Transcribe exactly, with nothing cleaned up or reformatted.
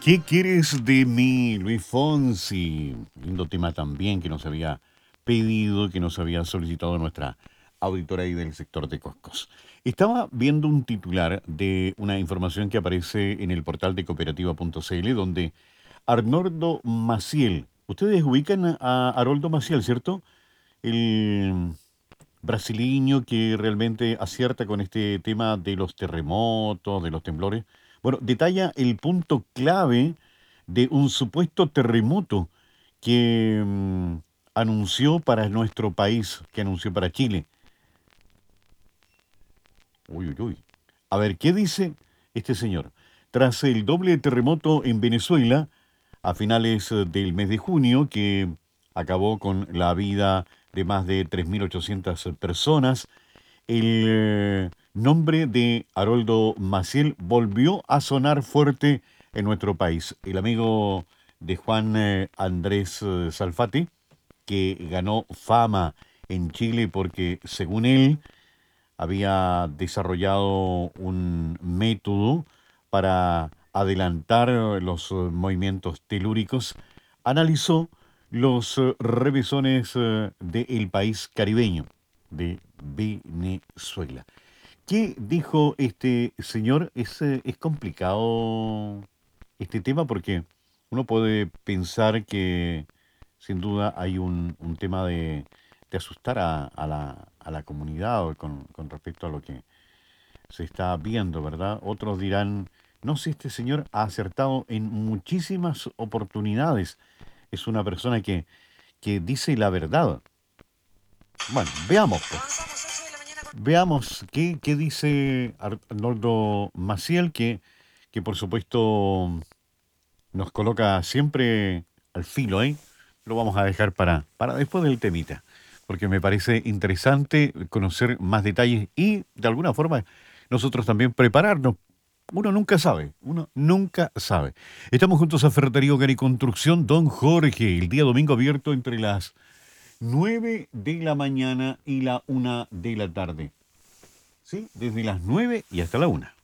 ¿Qué quieres de mí, Luis Fonsi? Lindo tema también que nos había pedido, que nos había solicitado nuestra auditora ahí del sector de Coscos. Estaba viendo un titular de una información que aparece en el portal de cooperativa punto c l, donde Arnoldo Maciel, ustedes ubican a Haroldo Maciel, ¿cierto? El brasileño que realmente acierta con este tema de los terremotos, de los temblores. Bueno, detalla el punto clave de un supuesto terremoto que mm, anunció para nuestro país, que anunció para Chile. Uy, uy, uy. A ver, ¿qué dice este señor? Tras el doble terremoto en Venezuela, a finales eh, del mes de junio, que acabó con la vida de más de tres mil ochocientas personas, el eh, nombre de Haroldo Maciel volvió a sonar fuerte en nuestro país. El amigo de Juan eh, Andrés eh, Salfate, que ganó fama en Chile porque, según él, había desarrollado un método para adelantar los eh, movimientos telúricos, analizó los eh, revesones eh, del país caribeño, de Venezuela. ¿Qué dijo este señor? Es, eh, es complicado este tema porque uno puede pensar que sin duda hay un, un tema de, de asustar a, a la, a la comunidad o con, con respecto a lo que se está viendo, ¿verdad? Otros dirán, no sé, este señor ha acertado en muchísimas oportunidades. Es una persona que, que dice la verdad. Bueno, veamos, pues. Veamos qué, qué dice Arnoldo Maciel, que, que por supuesto nos coloca siempre al filo, ¿eh? Lo vamos a dejar para, para después del temita, porque me parece interesante conocer más detalles y de alguna forma nosotros también prepararnos. Uno nunca sabe, uno nunca sabe. Estamos juntos a Ferretería Hogar y Construcción Don Jorge, el día domingo abierto entre las nueve de la mañana y la una de la tarde. ¿Sí? Desde las nueve y hasta la una.